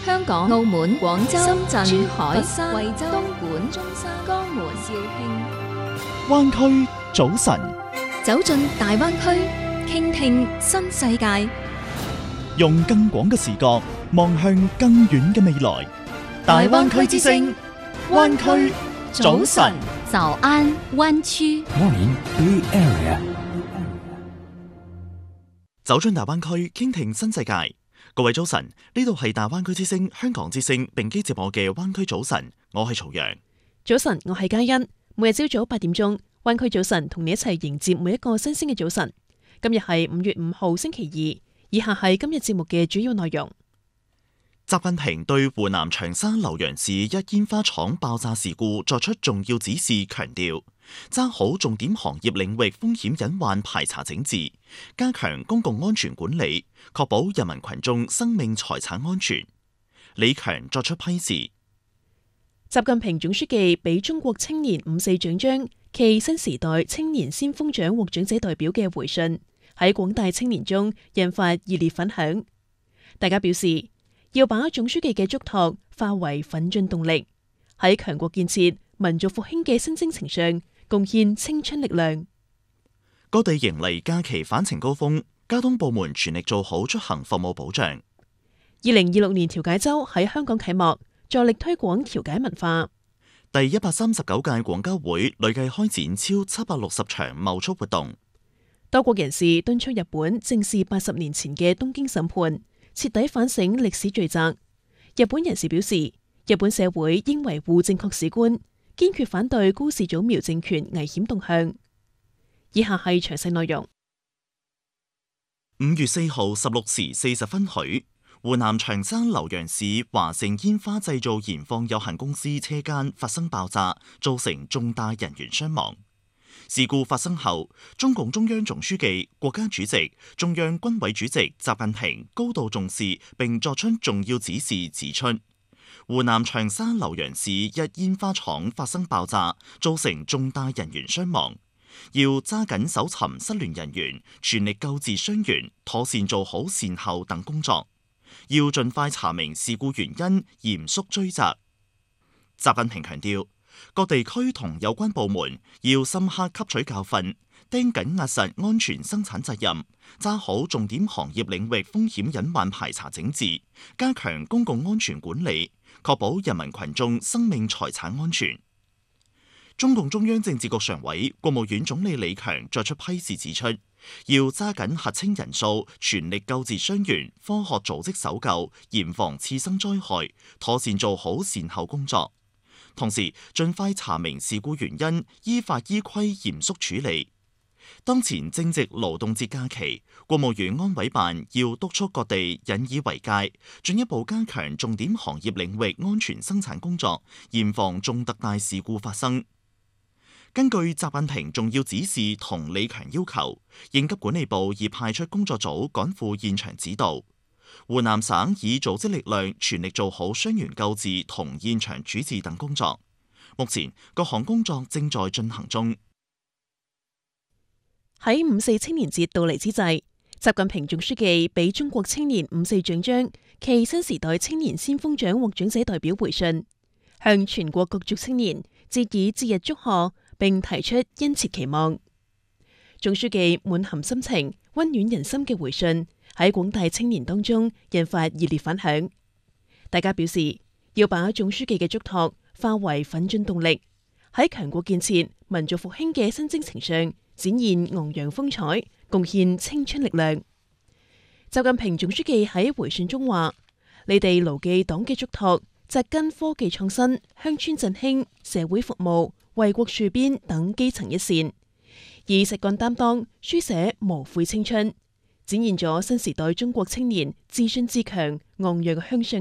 香港、澳門、廣州、深圳、珠海、 佛山、 惠州、東莞、 中山、 江門、 肇慶。 灣區早晨， 走進大灣區，傾聽新世界。 用更廣嘅視角望向更遠嘅未來。大灣區之聲，灣區早晨。 早安灣區。 Morning Bay Area。 走進大灣區，傾聽新世界。各位早晨，呢度係大灣區之聲、香港之聲並機接我嘅灣區早晨，我係曹陽。 早晨，我係嘉欣。每日朝早8點鐘，灣區早晨同你一齊迎接每一個新鮮嘅早晨。今日係5月5號星期二，以下係今日節目嘅主要內容。 習近平對湖南長沙瀏陽市一煙花廠爆炸事故作出重要指示，強調抓好重點行業領域風險隱患排查整治，加強公共安全管理，確保人民群眾生命財產安全。李強作出批示。 習近平總書記俾中國青年54獎章暨新時代青年先鋒獎獲獎者代表嘅回信，喺廣大青年中引發熱烈反響。大家表示要把總書記嘅囑託化為奮進動力，喺強國建設、民族復興嘅新征程上貢獻青春力量。 各地迎嚟假期返程高峰，交通部門全力做好出行服務保障。 2026年調解周喺香港啟幕，助力推廣調解文化。 第139屆廣交會累計開展超760場貿促活動。 多國人士敦促日本正視80年前嘅東京審判，徹底反省歷史罪責。日本人士表示，日本社會應維護正確史觀，堅決反對高市早苗政權危險動向。以下係詳細內容。 5月4號16時40分許，湖南長沙瀏陽市華盛煙花製造燃放有限公司車間發生爆炸，造成重大人員傷亡。事故發生後，中共中央總書記、國家主席、中央軍委主席習近平高度重視並作出重要指示，指出湖南長沙瀏陽市一煙花廠發生爆炸，造成重大人員傷亡，要抓緊搜尋失聯人員，全力救治傷員，妥善做好善後等工作，要盡快查明事故原因，嚴肅追責。習近平強調，各地區同有關部門要深刻吸取教訓，盯緊壓實安全生產責任，抓好重點行業領域風險隱患排查整治，加強公共安全管理，確保人民群眾生命財產安全。中共中央政治局常委、國務院總理李強作出批示，指出要抓緊核清人數，全力救治傷員，科學組織搜救，嚴防次生災害，妥善做好善後工作。同時，盡快查明事故原因，依法依規嚴肅處理。當前正值勞動節假期，國務院安委辦要督促各地引以為戒，進一步加強重點行業領域安全生產工作，嚴防重特大事故發生。根據習近平重要指示同李強要求，應急管理部已派出工作組趕赴現場指導。湖南省已組織力量全力做好傷員救治同現場處置等工作，目前各項工作正在進行中。 喺54青年節到嚟之際，習近平總書記俾中國青年54獎章暨新時代青年先鋒獎獲獎者代表回信，向全國各族青年致以節日祝賀，並提出殷切期望。總書記滿含深情、溫暖人心嘅回信喺廣大青年當中引發熱烈反響。大家表示要把總書記嘅囑託化為奮進動力，喺強國建設、民族復興嘅新征程上展現昂揚風采，貢獻青春力量。習近平總書記喺回信中話：你哋牢記黨嘅囑託，扎根科技創新、鄉村振興、社會服務、為國戍邊等基層一線，以實幹擔當書寫無悔青春，展現咗新時代中國青年自信自強、昂揚向上